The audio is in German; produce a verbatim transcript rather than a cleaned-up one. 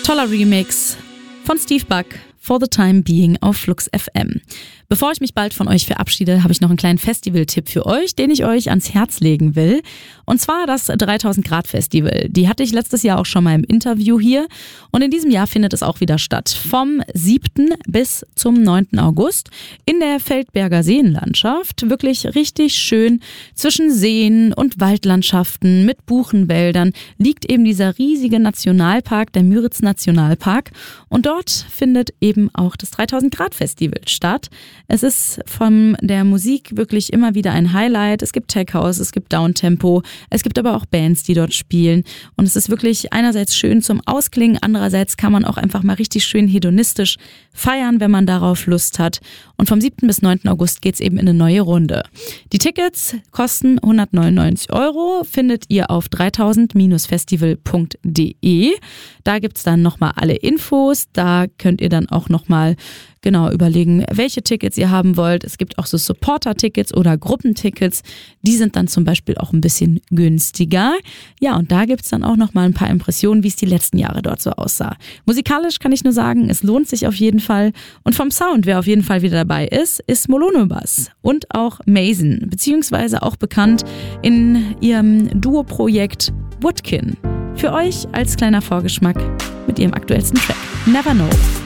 Toller Remix von Steve Buck, For the Time Being auf Flux F M. Bevor ich mich bald von euch verabschiede, habe ich noch einen kleinen Festival-Tipp für euch, den ich euch ans Herz legen will. Und zwar das dreitausend Grad Festival. Die hatte ich letztes Jahr auch schon mal im Interview hier. Und in diesem Jahr findet es auch wieder statt. Vom siebten bis zum neunten August in der Feldberger Seenlandschaft. Wirklich richtig schön zwischen Seen und Waldlandschaften mit Buchenwäldern liegt eben dieser riesige Nationalpark, der Müritz Nationalpark. Und dort findet eben auch das dreitausend Grad Festival statt. Es ist von der Musik wirklich immer wieder ein Highlight. Es gibt Tech House, es gibt Downtempo, es gibt aber auch Bands, die dort spielen. Und es ist wirklich einerseits schön zum Ausklingen, andererseits kann man auch einfach mal richtig schön hedonistisch feiern, wenn man darauf Lust hat. Und vom siebten bis neunten August geht's eben in eine neue Runde. Die Tickets kosten hundertneunundneunzig Euro, findet ihr auf dreitausend festival punkt de. Da gibt's dann nochmal alle Infos, da könnt ihr dann auch nochmal genau überlegen, welche Tickets ihr haben wollt. Es gibt auch so Supporter-Tickets oder Gruppentickets. Die sind dann zum Beispiel auch ein bisschen günstiger. Ja, und da gibt's dann auch noch mal ein paar Impressionen, wie es die letzten Jahre dort so aussah. Musikalisch kann ich nur sagen, es lohnt sich auf jeden Fall. Und vom Sound, wer auf jeden Fall wieder dabei ist, ist Molonobus und auch Mason, beziehungsweise auch bekannt in ihrem Duo-Projekt Woodkin. Für euch als kleiner Vorgeschmack mit ihrem aktuellsten Track Never Know.